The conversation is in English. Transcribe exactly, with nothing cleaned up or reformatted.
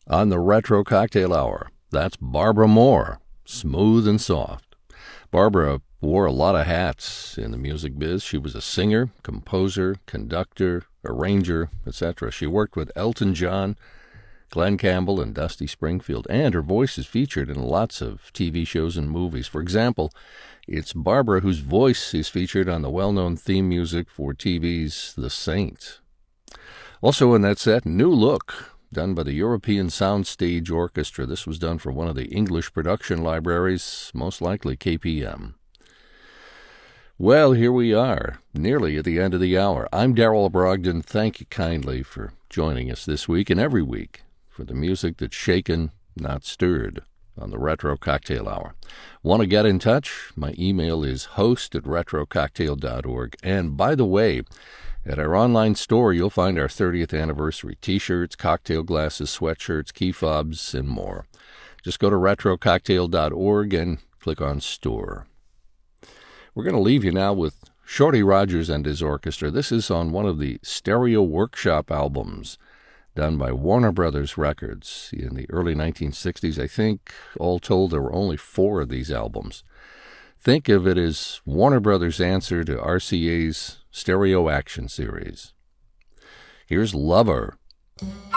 On the Retro Cocktail Hour, that's Barbara Moore, Smooth and Soft. Barbara wore a lot of hats in the music biz. She was a singer, composer, conductor, arranger, et cetera. She worked with Elton John, Glenn Campbell, and Dusty Springfield, and her voice is featured in lots of T V shows and movies. For example, it's Barbara whose voice is featured on the well-known theme music for T V's The Saint. Also in that set, New Look, done by the European Soundstage Orchestra. This was done for one of the English production libraries, most likely K P M. Well, here we are, nearly at the end of the hour. I'm Darrell Brogdon. Thank you kindly for joining us this week and every week for the music that's shaken, not stirred, on the Retro Cocktail Hour. Want to get in touch? My email is host at retro cocktail dot org. And by the way, at our online store, you'll find our thirtieth anniversary t-shirts, cocktail glasses, sweatshirts, key fobs, and more. Just go to retro cocktail dot org and click on store. We're going to leave you now with Shorty Rogers and his orchestra. This is on one of the Stereo Workshop albums done by Warner Brothers Records in the early nineteen sixties. I think, all told, there were only four of these albums. Think of it as Warner Brothers' answer to R C A's Stereo Action Series. Here's Lover.